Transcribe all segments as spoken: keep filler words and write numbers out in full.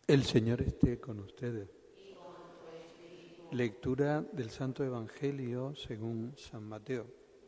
El Señor esté con ustedes. Lectura del Santo Evangelio según San Mateo.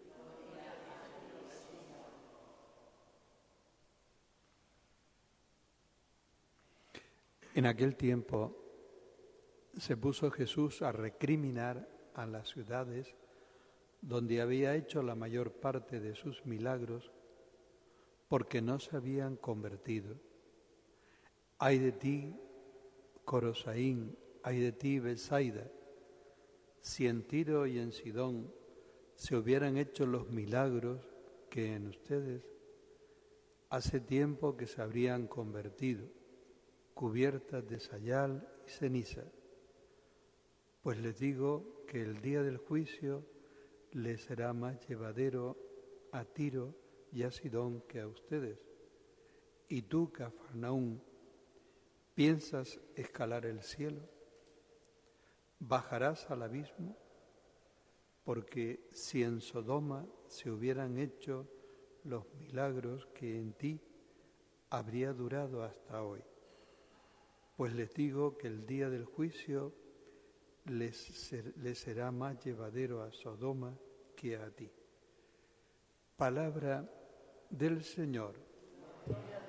En aquel tiempo se puso Jesús a recriminar a las ciudades donde había hecho la mayor parte de sus milagros, porque no se habían convertido. Ay de ti, Corosaín, ay de ti, Betsaida, si en Tiro y en Sidón se hubieran hecho los milagros que en ustedes, hace tiempo que se habrían convertido, cubiertas de sayal y ceniza. Pues les digo que el día del juicio les será más llevadero a Tiro y a Sidón que a ustedes. Y tú, Cafarnaúm, ¿piensas escalar el cielo? ¿Bajarás al abismo? Porque si en Sodoma se hubieran hecho los milagros que en ti, habría durado hasta hoy. Pues les digo que el día del juicio les, ser, les será más llevadero a Sodoma que a ti. Palabra del Señor.